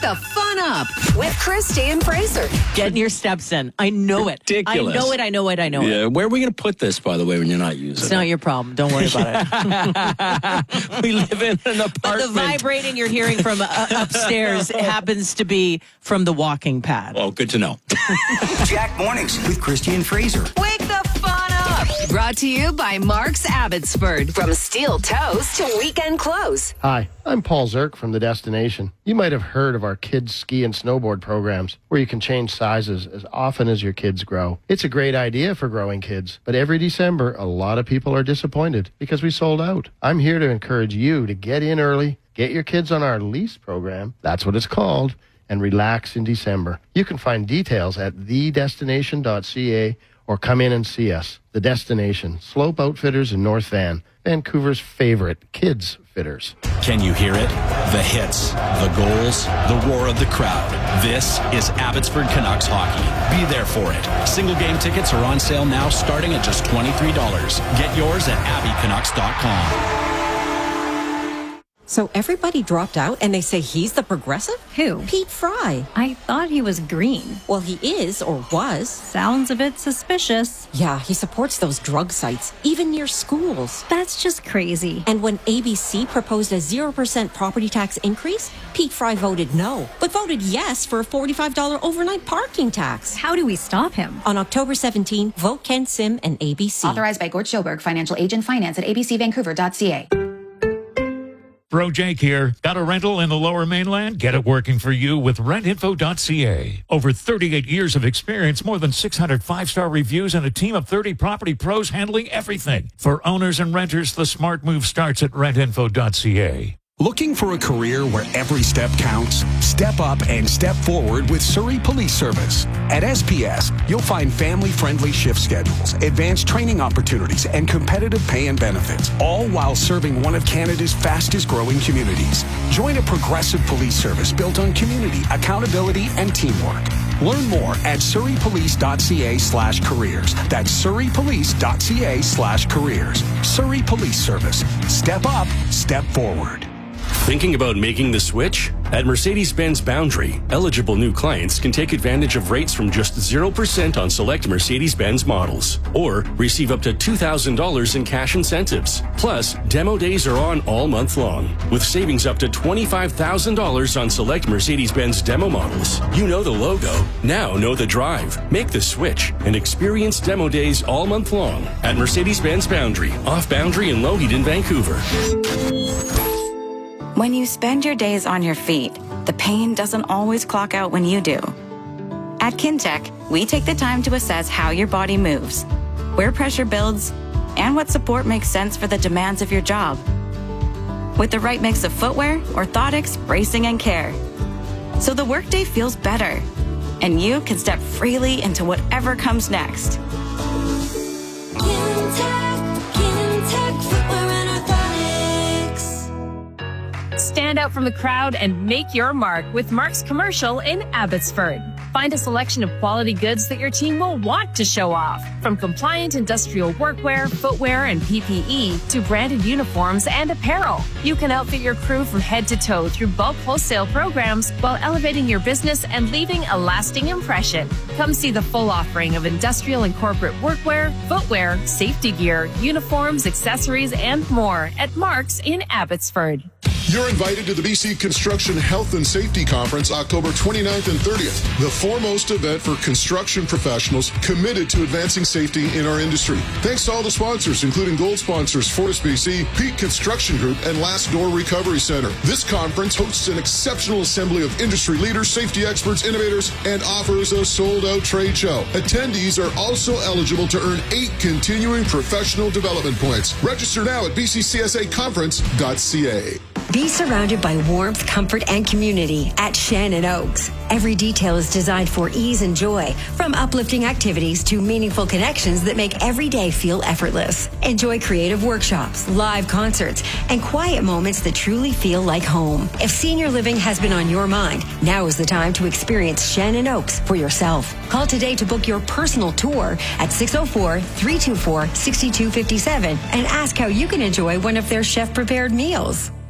the fun up with Christy and Fraser. Getting your steps in. I know it. Ridiculous. I know it. Yeah, where are we going to put this, by the way, when you're not using it? It's not your problem. Don't worry about it. We live in an apartment. But the vibrating you're hearing from upstairs happens to be from the walking pad. Oh, good to know. Jack Mornings with Christy and Fraser. Wake the fun up. Brought to you by Mark's Abbotsford. From steel toes to weekend clothes. Hi, I'm Paul Zirk from The Destination. You might have heard of our kids' ski and snowboard programs where you can change sizes as often as your kids grow. It's a great idea for growing kids, but every December, a lot of people are disappointed because we sold out. I'm here to encourage you to get in early, get your kids on our lease program, that's what it's called, and relax in December. You can find details at thedestination.ca or come in and see us. The Destination, Slope Outfitters in North Van, Vancouver's favorite kids fitters. Can you hear it? The hits, the goals, the roar of the crowd. This is Abbotsford Canucks hockey. Be there for it. Single game tickets are on sale now starting at just $23. Get yours at abbeycanucks.com. So everybody dropped out and they say he's the progressive? Who? Pete Fry. I thought he was green. Well, he is or was. Sounds a bit suspicious. Yeah, he supports those drug sites, even near schools. That's just crazy. And when ABC proposed a 0% property tax increase, Pete Fry voted no, but voted yes for a $45 overnight parking tax. How do we stop him? On October 17, vote Ken Sim and ABC. Authorized by Gord Schoberg, financial agent, finance at abcvancouver.ca. Bro Jake here. Got a rental in the Lower Mainland? Get it working for you with rentinfo.ca. Over 38 years of experience, more than 600 five-star reviews, and a team of 30 property pros handling everything. For owners and renters, the smart move starts at rentinfo.ca. Looking for a career where every step counts? Step up and step forward with Surrey Police Service. At SPS, you'll find family-friendly shift schedules, advanced training opportunities, and competitive pay and benefits, all while serving one of Canada's fastest-growing communities. Join a progressive police service built on community, accountability, and teamwork. Learn more at surreypolice.ca/careers. That's surreypolice.ca/careers. Surrey Police Service. Step up, step forward. Thinking about making the switch? At Mercedes-Benz Boundary, eligible new clients can take advantage of rates from just 0% on select Mercedes-Benz models, or receive up to $2,000 in cash incentives. Plus, demo days are on all month long, with savings up to $25,000 on select Mercedes-Benz demo models. You know the logo, now know the drive. Make the switch and experience demo days all month long at Mercedes-Benz Boundary, off Boundary and Lougheed in Vancouver. When you spend your days on your feet, the pain doesn't always clock out when you do. At Kintec, we take the time to assess how your body moves, where pressure builds, and what support makes sense for the demands of your job. With the right mix of footwear, orthotics, bracing, and care. So the workday feels better, and you can step freely into whatever comes next. Stand out from the crowd and make your mark with Mark's Commercial in Abbotsford. Find a selection of quality goods that your team will want to show off. From compliant industrial workwear, footwear, and PPE to branded uniforms and apparel. You can outfit your crew from head to toe through bulk wholesale programs while elevating your business and leaving a lasting impression. Come see the full offering of industrial and corporate workwear, footwear, safety gear, uniforms, accessories, and more at Mark's in Abbotsford. You're invited to the BC Construction Health and Safety Conference October 29th and 30th, the foremost event for construction professionals committed to advancing safety in our industry. Thanks to all the sponsors, including gold sponsors Fortis BC, Peak Construction Group, and Last Door Recovery Center. This conference hosts an exceptional assembly of industry leaders, safety experts, innovators, and offers a sold-out trade show. Attendees are also eligible to earn 8 continuing professional development points. Register now at bccsaconference.ca. Be surrounded by warmth, comfort, and community at Shannon Oaks. Every detail is designed for ease and joy, from uplifting activities to meaningful connections that make every day feel effortless. Enjoy creative workshops, live concerts, and quiet moments that truly feel like home. If senior living has been on your mind, now is the time to experience Shannon Oaks for yourself. Call today to book your personal tour at 604-324-6257 and ask how you can enjoy one of their chef-prepared meals.